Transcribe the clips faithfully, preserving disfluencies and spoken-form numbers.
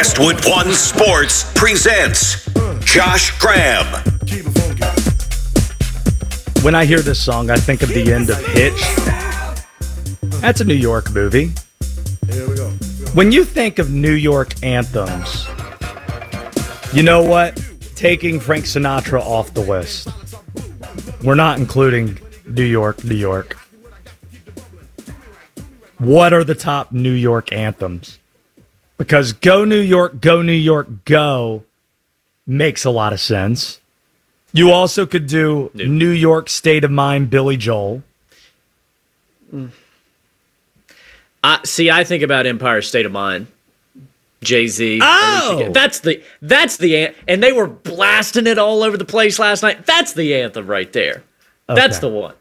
Westwood One Sports presents Josh Graham. When I hear this song, I think of the end of Hitch. That's a New York movie. Here we go. When you think of New York anthems, you know what? Taking Frank Sinatra off the list. We're not including New York, New York. What are the top New York anthems? Because Go New York, Go New York, Go makes a lot of sense. You also could do Nope. New York State of Mind, Billy Joel. I see. I think about Empire State of Mind, Jay-Z. Oh! Alicia Keys. that's the that's the an- and they were blasting it all over the place last night. That's the anthem right there. That's Okay. the one.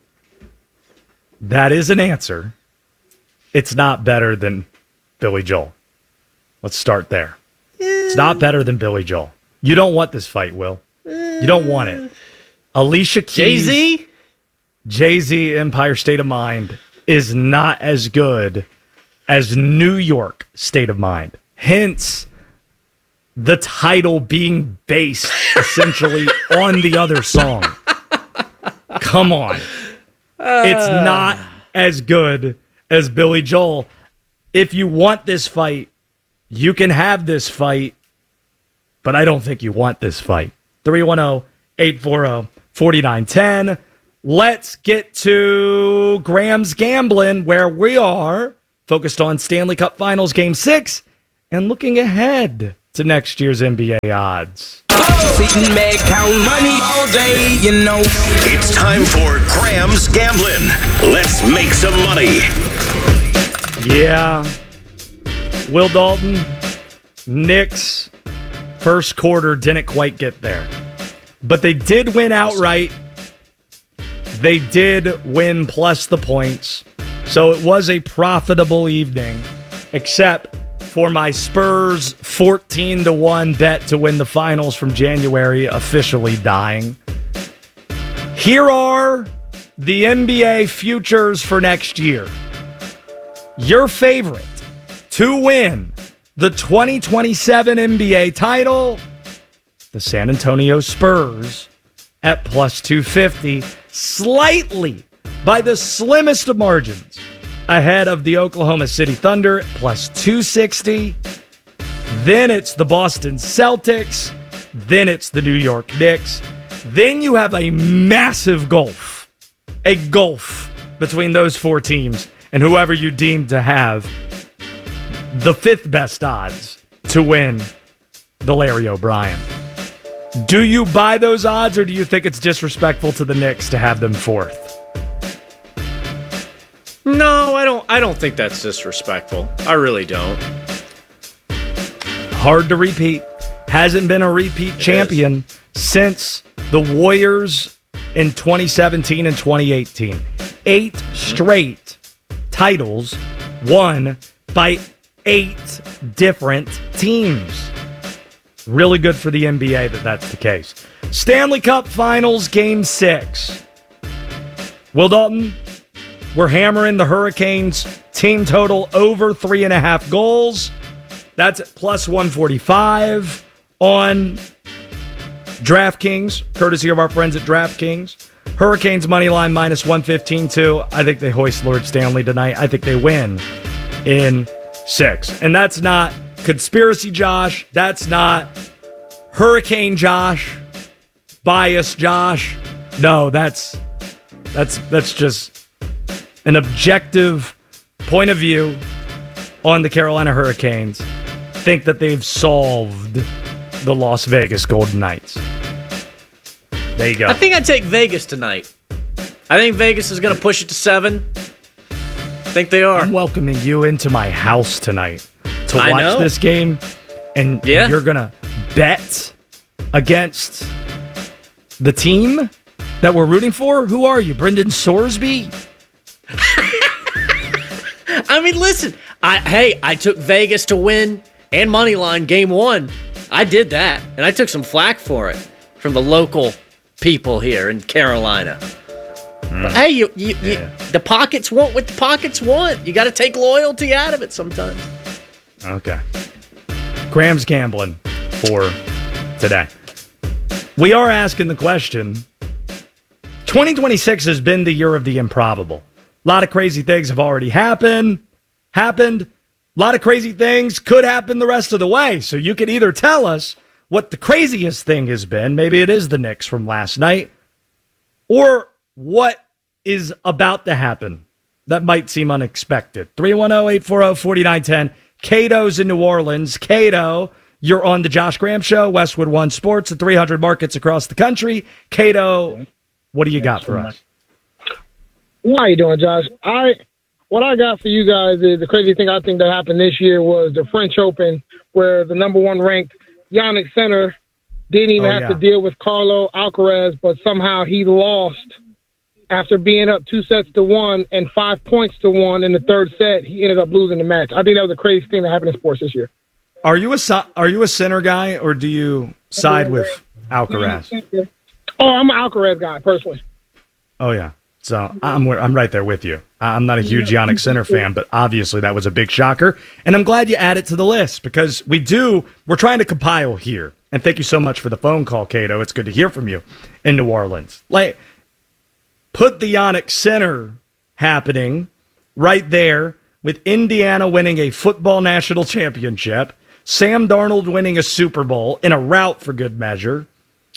That is an answer. It's not better than Billy Joel. Let's start there. It's not better than Billy Joel. You don't want this fight, Will. You don't want it. Alicia Keys, Jay-Z. Jay-Z, Empire State of Mind is not as good as New York State of Mind. Hence, the title being based essentially on the other song. Come on. It's not as good as Billy Joel. If you want this fight, you can have this fight, but I don't think you want this fight. three one zero, eight four zero, four nine one zero. Let's get to Graham's Gambling, where we are focused on Stanley Cup Finals Game six and looking ahead to next year's N B A odds. Sitting back, count money all day, you know. It's time for Graham's Gambling. Let's make some money. Yeah. Will Dalton, Knicks, first quarter didn't quite get there. But they did win outright. They did win plus the points. So it was a profitable evening, except for my Spurs fourteen to one bet to win the finals from January officially dying. Here are the N B A futures for next year. Your favorite to win the twenty twenty-seven N B A title, the San Antonio Spurs at plus two fifty, slightly by the slimmest of margins ahead of the Oklahoma City Thunder at plus two sixty. Then it's the Boston Celtics. Then it's the New York Knicks. Then you have a massive gulf, a gulf between those four teams and whoever you deem to have the fifth best odds to win the Larry O'Brien. Do you buy those odds, or do you think it's disrespectful to the Knicks to have them fourth? No, I don't. I don't think that's disrespectful. I really don't. Hard to repeat. Hasn't been a repeat champion since the Warriors in twenty seventeen and twenty eighteen. Eight straight titles won by eight different teams. Really good for the N B A that that's the case. Stanley Cup Finals Game six. Will Dalton, we're hammering the Hurricanes team total over three and a half goals. That's at plus one forty-five on DraftKings, courtesy of our friends at DraftKings. Hurricanes money line minus one fifteen too. I think they hoist Lord Stanley tonight. I think they win in six. And that's not Conspiracy Josh. That's not Hurricane Josh. Bias Josh. No, that's that's that's just an objective point of view on the Carolina Hurricanes. Think that they've solved the Las Vegas Golden Knights. There you go. I think I'd take Vegas tonight. I think Vegas is going to push it to seven. I think they are. I'm welcoming you into my house tonight to I watch know. this game, and Yeah. you're going to bet against the team that we're rooting for? Who are you, Brendan Sorsby? I mean, listen. I hey, I took Vegas to win and money line game one. I did that, and I took some flack for it from the local people here in Carolina. But hey, you, you, Yeah. you the pockets want what the pockets want. You got to take loyalty out of it sometimes. Okay. Graham's gambling for today. We are asking the question, twenty twenty-six has been the year of the improbable. A lot of crazy things have already happened, happened. A lot of crazy things could happen the rest of the way. So you can either tell us what the craziest thing has been, maybe it is the Knicks from last night, or what is about to happen that might seem unexpected. three one zero, eight four zero, four nine one zero. Cato's in New Orleans. Cato, you're on the Josh Graham Show, Westwood One Sports, at three hundred markets across the country. Cato, what do you got for us? How you doing, Josh? I what I got for you guys is the crazy thing I think that happened this year was the French Open, where the number one ranked Yannick Sinner didn't even Oh, have yeah. to deal with Carlo Alcaraz, but somehow he lost after being up two sets to one and five points to one in the third set. He ended up losing the match. I think that was the craziest thing that happened in sports this year. Are you a si- are you a Sinner guy, or do you side with Alcaraz? Oh, I'm an Alcaraz guy, personally. Oh, yeah. So I'm I'm right there with you. I'm not a huge Yannick Sinner fan, but obviously that was a big shocker. And I'm glad you add it to the list because we do, we're trying to compile here. And thank you so much for the phone call, Cato. It's good to hear from you in New Orleans. Like, put the Yannick Sinner happening right there with Indiana winning a football national championship, Sam Darnold winning a Super Bowl in a rout for good measure,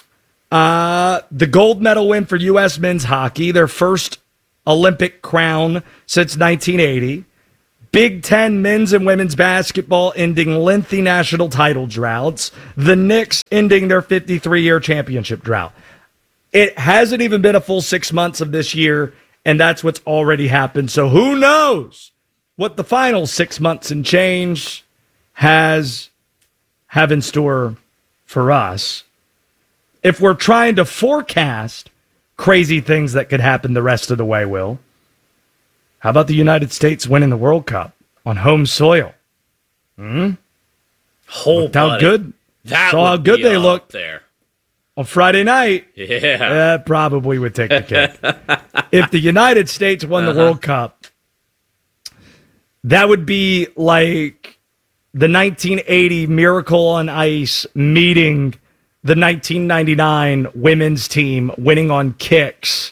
Uh, the gold medal win for U S men's hockey, their first Olympic crown since nineteen eighty. Big Ten men's and women's basketball ending lengthy national title droughts. The Knicks ending their fifty-three-year championship drought. It hasn't even been a full six months of this year, and that's what's already happened. So who knows what the final six months and change has have in store for us. If we're trying to forecast crazy things that could happen the rest of the way, Will, how about the United States winning the World Cup on home soil? Hmm? Whole Looked how buddy. good. That Saw how would good be they up looked there. on Friday night. Yeah. That probably would take the cake. If the United States won the Uh-huh. World Cup, that would be like the nineteen eighty Miracle on Ice meeting the nineteen ninety-nine women's team winning on kicks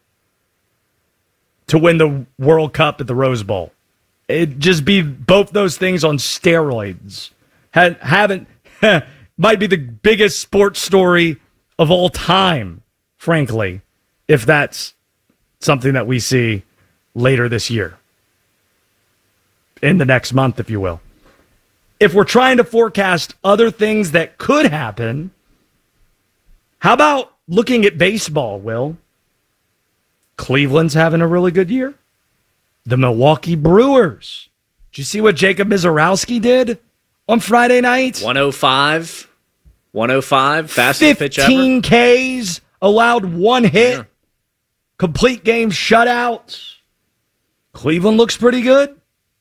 to win the World Cup at the Rose Bowl. It'd just be both those things on steroids. Had, haven't, might be the biggest sports story of all time, frankly, if that's something that we see later this year. In the next month, if you will. If we're trying to forecast other things that could happen, how about looking at baseball, Will? Cleveland's having a really good year. The Milwaukee Brewers. Did you see what Jacob Mizorowski did on Friday night? one oh five. one oh five. Fastest pitch ever. fifteen Ks, allowed one hit, Yeah. complete game shutouts. Cleveland looks pretty good.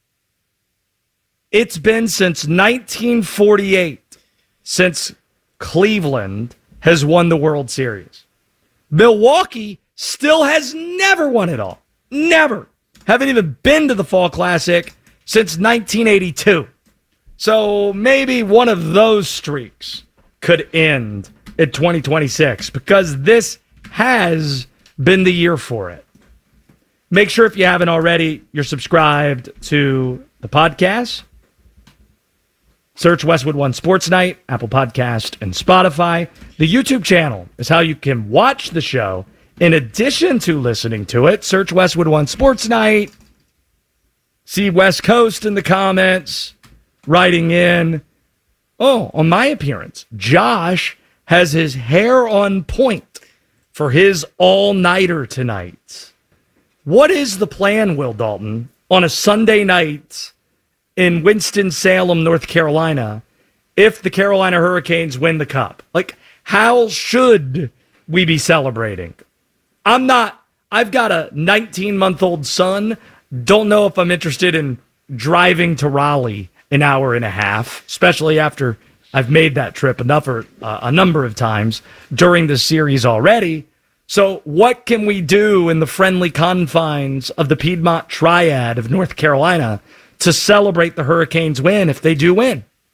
It's been since nineteen forty-eight since Cleveland has won the World Series. Milwaukee still has never won it all. Never. Haven't even been to the Fall Classic since nineteen eighty-two. So maybe one of those streaks could end in twenty twenty-six because this has been the year for it. Make sure if you haven't already, you're subscribed to the podcast. Search Westwood One Sports Night, Apple Podcast, and Spotify. The YouTube channel is how you can watch the show. In addition to listening to it, search Westwood One Sports Night. See West Coast in the comments, writing in, oh, on my appearance, Josh has his hair on point for his all-nighter tonight. What is the plan, Will Dalton, on a Sunday night in Winston-Salem, North Carolina, if the Carolina Hurricanes win the Cup? Like, how should we be celebrating? I'm not, I've got a nineteen-month-old son. Don't know if I'm interested in driving to Raleigh an hour and a half, especially after I've made that trip enough or, uh, a number of times during the series already. So what can we do in the friendly confines of the Piedmont Triad of North Carolina to celebrate the Hurricanes win if they do win?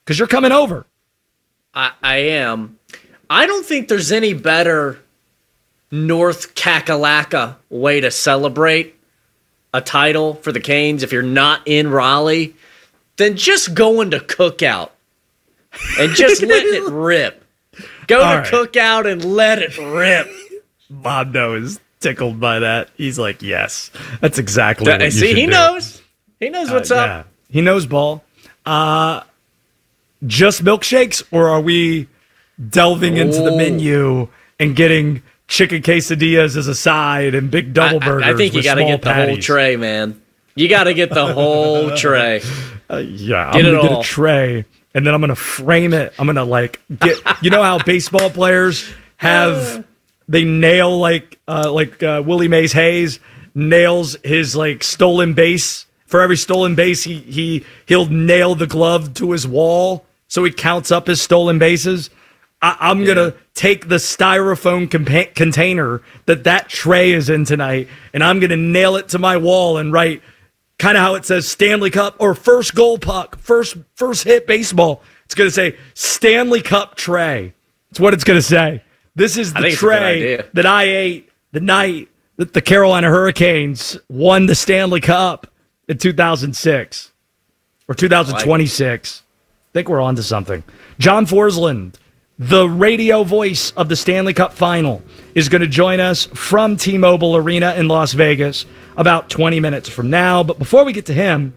because you're coming over. I, I am. I don't think there's any better North Kakalaka way to celebrate a title for the Canes if you're not in Raleigh than just going to Cookout and just letting it rip. Go All to right. Cookout and let it rip. Mondo is tickled by that. He's like, yes, that's exactly what you See, should he do. knows. He knows what's Uh, up. yeah. He knows ball. Uh, just milkshakes, or are we delving into the Oh. menu and getting chicken quesadillas as a side and big double I, burgers? I, I think you got to get the whole tray, man. You got to get the whole tray. Uh, yeah, Get I'm it gonna all. get a tray, and then I'm gonna frame it. I'm gonna like get. You know how baseball players have they nail like uh, like uh, Willie Mays Hayes nails his like stolen base. For every stolen base, he he he'll nail the glove to his wall so he counts up his stolen bases. I, I'm Yeah. gonna take the styrofoam compa- container that that tray is in tonight, and I'm gonna nail it to my wall and write kind of how it says Stanley Cup or first goal puck, first first hit baseball. It's gonna say Stanley Cup tray. It's what it's gonna say. This is I the think it's a good tray idea. that I ate the night that the Carolina Hurricanes won the Stanley Cup in two thousand six or two thousand twenty-six. I think we're on to something. John Forsland, the radio voice of the Stanley Cup Final, is going to join us from T-Mobile Arena in Las Vegas about twenty minutes from now. But before we get to him,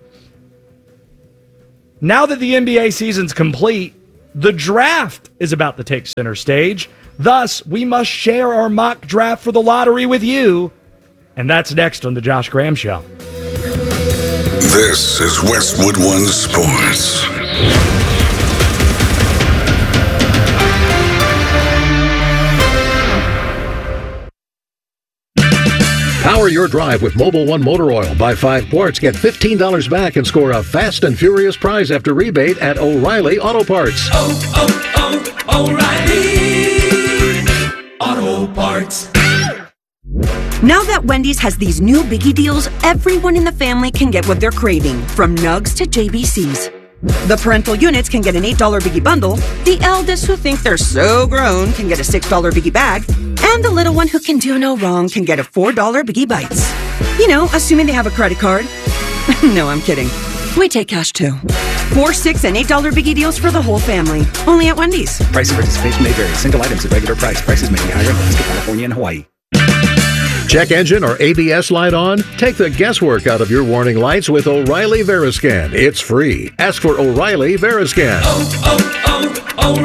now that the N B A season's complete, the draft is about to take center stage. Thus, we must share our mock draft for the lottery with you. And that's next on The Josh Graham Show. This is Westwood One Sports. Power your drive with Mobile One Motor Oil. Buy five quarts, get fifteen dollars back, and score a fast and furious prize after rebate at O'Reilly Auto Parts. Oh, oh, oh, O'Reilly Auto Parts. Now that Wendy's has these new biggie deals, everyone in the family can get what they're craving, from nugs to J B Cs. The parental units can get an eight dollar biggie bundle, the eldest who think they're so grown can get a six dollar biggie bag, and the little one who can do no wrong can get a four dollar biggie bites. You know, assuming they have a credit card. No, I'm kidding. We take cash too. Four, six, and eight dollar biggie deals for the whole family. Only at Wendy's. Price and participation may vary. Single items at regular price. Prices may be higher in Alaska, California, and Hawaii. Check engine or A B S light on? Take the guesswork out of your warning lights with O'Reilly Veriscan. It's free. Ask for O'Reilly Veriscan. Oh,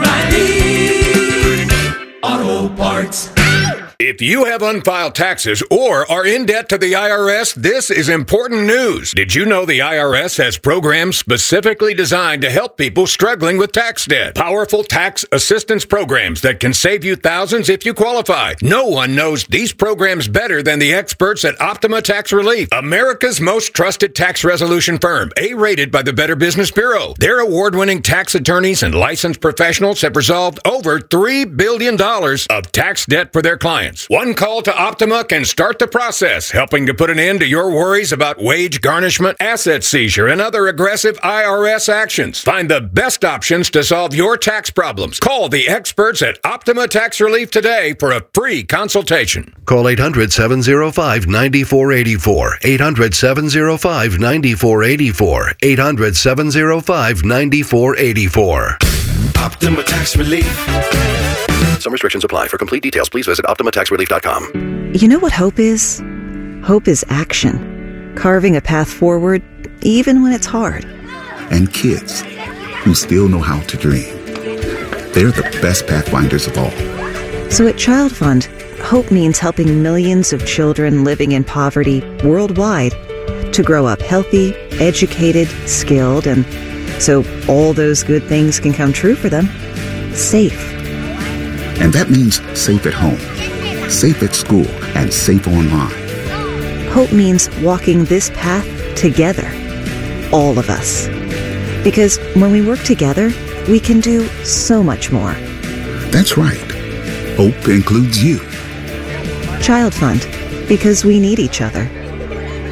oh, oh, O'Reilly Auto Parts. If you have unfiled taxes or are in debt to the I R S, this is important news. Did you know the I R S has programs specifically designed to help people struggling with tax debt? Powerful tax assistance programs that can save you thousands if you qualify. No one knows these programs better than the experts at Optima Tax Relief, America's most trusted tax resolution firm, A-rated by the Better Business Bureau. Their award-winning tax attorneys and licensed professionals have resolved over three billion dollars of tax debt for their clients. One call to Optima can start the process, helping to put an end to your worries about wage garnishment, asset seizure, and other aggressive I R S actions. Find the best options to solve your tax problems. Call the experts at Optima Tax Relief today for a free consultation. Call eight hundred, seven oh five, nine four eight four. eight hundred, seven oh five, nine four eight four. eight hundred, seven oh five, nine four eight four. Optima Tax Relief. Some restrictions apply. For complete details, please visit optima tax relief dot com. You know what hope is? Hope is action. Carving a path forward, even when it's hard. And kids who still know how to dream. They're the best pathfinders of all. So at Child Fund, hope means helping millions of children living in poverty worldwide to grow up healthy, educated, skilled, and so all those good things can come true for them. Safe. And that means safe at home, safe at school, and safe online. Hope means walking this path together. All of us. Because when we work together, we can do so much more. That's right. Hope includes you. Child Fund. Because we need each other.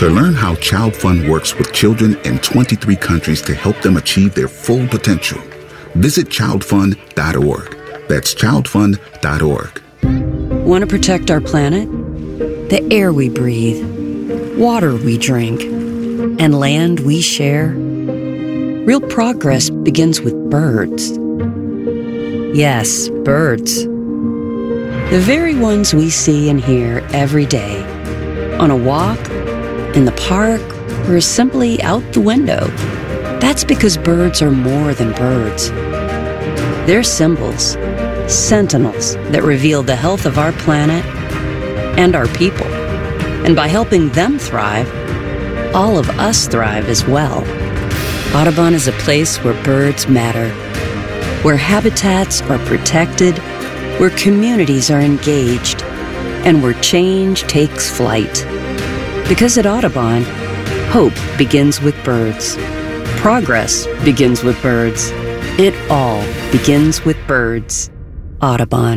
To learn how Child Fund works with children in twenty-three countries to help them achieve their full potential, visit child fund dot org. That's child fund dot org. Want to protect our planet? The air we breathe, water we drink, and land we share? Real progress begins with birds. Yes, birds. The very ones we see and hear every day. On a walk, in the park, or simply out the window. That's because birds are more than birds. They're symbols, sentinels that reveal the health of our planet and our people. And by helping them thrive, all of us thrive as well. Audubon is a place where birds matter, where habitats are protected, where communities are engaged, and where change takes flight. Because at Audubon, hope begins with birds. Progress begins with birds. It all begins with birds. Audubon.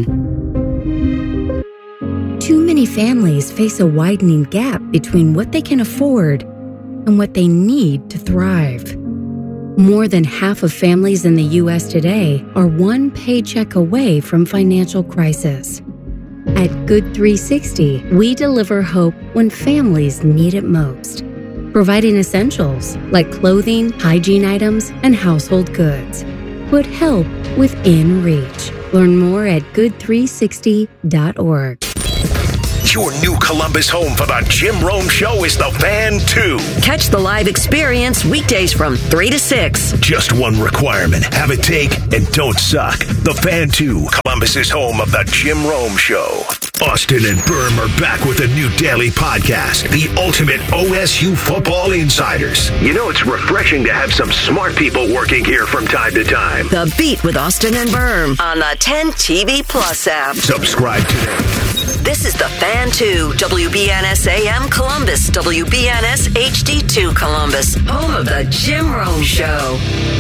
Too many families face a widening gap between what they can afford and what they need to thrive. More than half of families in the U S today are one paycheck away from financial crisis. At Good three sixty, we deliver hope when families need it most, providing essentials like clothing, hygiene items, and household goods. Put help within reach. Learn more at good three sixty dot org. Your new Columbus home for the Jim Rome Show is the Fan two. Catch the live experience weekdays from three to six. Just one requirement. Have a take and don't suck. The Fan two, Columbus's home of the Jim Rome Show. Austin and Berm are back with a new daily podcast, the ultimate O S U Football Insiders. You know, it's refreshing to have some smart people working here from time to time. The Beat with Austin and Berm on the ten T V Plus app. Subscribe today. This is the Fan two, W B N S A M Columbus, W B N S H D two Columbus, home of the Jim Rome Show.